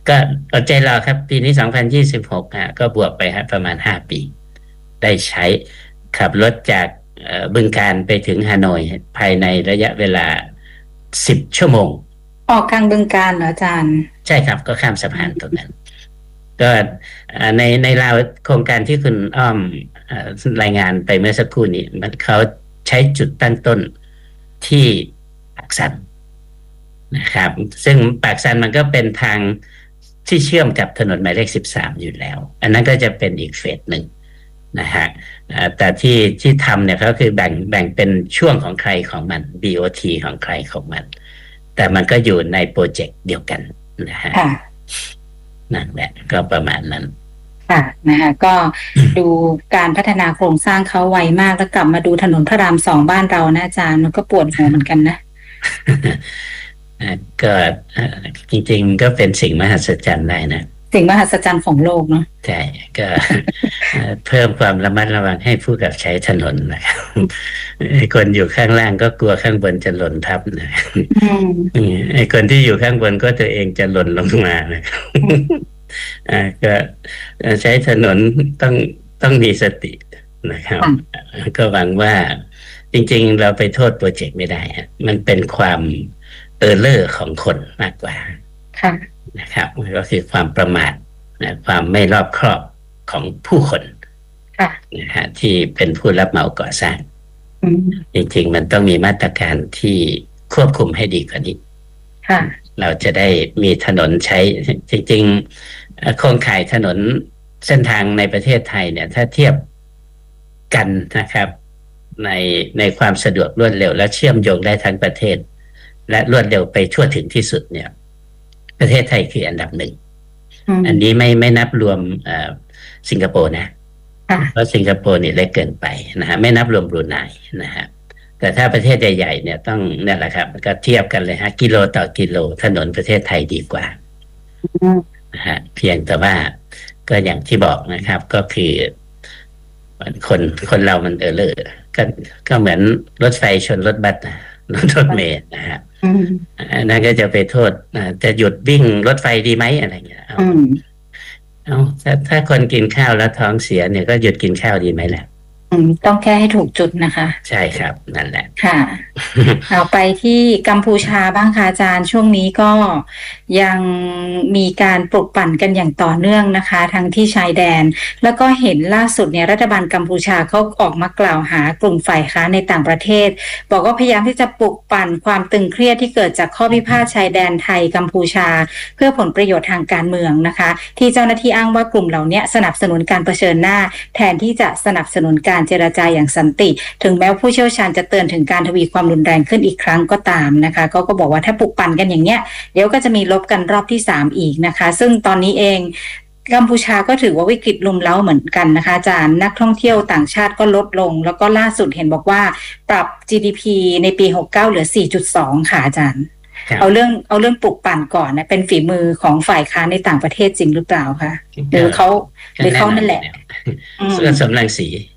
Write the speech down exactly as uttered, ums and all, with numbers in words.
ก็อดใจรอครับปีนี้สองพันยี่สิบหกฮะก็บวกไปฮะประมาณห้าปีได้ใช้ขับรถจากเอ่อบึงกาฬไปถึงฮานอยภายในระยะเวลาสิบชั่วโมงออกกลางบึงกาฬเหรออาจารย์ใช่ครับก็ข้ามสะพานตรงนั้นก็เอ่อในในราวโครงการที่คุณอ้อมเอ่อรายงานไปเมื่อสักครู่นี้มันเขาใช้จุดตั้งต้นที่ปากสันนะครับซึ่งปากสันมันก็เป็นทางที่เชื่อมกับถนนหมายเลขสิบสามอยู่แล้วอันนั้นก็จะเป็นอีกเฟสหนึ่งนะฮะเอ่อแต่ที่ที่ทำเนี่ยก็คือแบ่งแบ่งเป็นช่วงของใครของมัน บี โอ ที ของใครของมันแต่มันก็อยู่ในโปรเจกต์เดียวกันนะฮะค่ะนั่นแหละก็ประมาณนั้นค่ะนะคะก็ดูการพัฒนาโครงสร้างเขาไวมากแล้วกลับมาดูถนนพระรามสองบ้านเรานะอาจารย์มันก็ปวดหัวเหมือนกันนะอ่ะก็เอ่อจริงๆก็เป็นสิ่งมหัศจรรย์ได้นะสิ่งมหัศจรรย์ของโลกเนาะใช่ก็เอ่อเพิ่มความระมัดระวังให้ผู้กับใช้ถนนนะครับไอ้คนอยู่ข้างล่างก็กลัวข้างบนจะหล่นทับนะอืมอืมไอ้คนที่อยู่ข้างบนก็ตัวเองจะหล่นลงมานะครับอ่าก็ใช้ถนนต้องต้องมีสตินะครับค่ะก็หวังว่าจริงๆเราไปโทษโปรเจกต์ไม่ได้ฮะมันเป็นความเออร์เลอร์ของคนมากกว่าค่ะนะครับก็คือความประมาทนะความไม่รอบคอบของผู้คนค่ะนะฮะที่เป็นผู้รับเหมาก่อสร้างอืมจริงๆมันต้องมีมาตรการที่ควบคุมให้ดีกว่านี้ค่ะเราจะได้มีถนนใช้จริงๆเอ่อโครงข่ายถนนเส้นทางในประเทศไทยเนี่ยถ้าเทียบกันนะครับในในความสะดวกรวดเร็วและเชื่อมโยงได้ทั้งประเทศและรวดเร็วไปทั่วถึงที่สุดเนี่ยประเทศไทยคืออันดับหนึ่งอืมอันนี้ไม่ไม่นับรวมเอ่อสิงคโปร์นะค่ะเพราะสิงคโปร์นี่เล็กเกินไปนะฮะไม่นับรวมบรูไนนะฮะแต่ถ้าประเทศใหญ่ๆเนี่ยต้องนั่นแหละครับก็เทียบกันเลยฮะกิโลต่อกิโลถนนประเทศไทยดีกว่าอืมนะฮะเพียงแต่ว่าก็อย่างที่บอกนะครับก็คือคนคนเรามันเออเลอร์ก็ก็เหมือนรถไฟชนรถบัสนะรถรถเมล์นะฮะอืมอันนั้นก็จะไปโทษอ่าจะหยุดวิ่งรถไฟดีไหมอะไรเงี้ยเอาอืมเอาถ้าถ้าคนกินข้าวแล้วท้องเสียเนี่ยก็หยุดกินข้าวดีไหมล่ะอืมต้องแก้ให้ถูกจุดนะคะใช่ครับนั่นแหละค่ะเอาไปที่กัมพูชาบ้างค่ะอาจารย์ช่วงนี้ก็ยังมีการปลุกปั่นกันอย่างต่อเนื่องนะคะทั้งที่ชายแดนแล้วก็เห็นล่าสุดเนี่ยรัฐบาลกัมพูชาเขาออกมากล่าวหากลุ่มฝ่ายค้านในต่างประเทศบอกว่าพยายามที่จะปลุกปั่นความตึงเครียดที่เกิดจากข้อพิพาทชายแดนไทยกัมพูชาเพื่อผลประโยชน์ทางการเมืองนะคะที่เจ้าหน้าที่อ้างว่ากลุ่มเหล่านี้สนับสนุนการเผชิญหน้าแทนที่จะสนับสนุนการเจรจาอย่างสันติถึงแม้ผู้เชี่ยวชาญจะเตือนถึงการทวีความรุนแรงขึ้นอีกครั้งก็ตามนะคะก็ก็บอกว่าถ้าปลุกปั่นกันอย่างเนี้ยเดี๋ยวก็จะมีลบกันรอบที่สามอีกนะคะซึ่งตอนนี้เองกัมพูชาก็ถือว่าวิกฤตลุมเล้าเหมือนกันนะคะอาจารย์นักท่องเที่ยวต่างชาติก็ลดลงแล้วก็ล่าสุดเห็นบอกว่าปรับ จี ดี พี ในปีหกเก้าเหลือ สี่จุดสอง ค่ะอาจารย์เอาเรื่องเอาเรื่องปลุกปั่นก่อนนะเป็นฝีมือของฝ่ายค้านในต่างประเทศจริงหรือเปล่าคะหรือเขาหรือเขานั่นแหละส่วนสำรังสี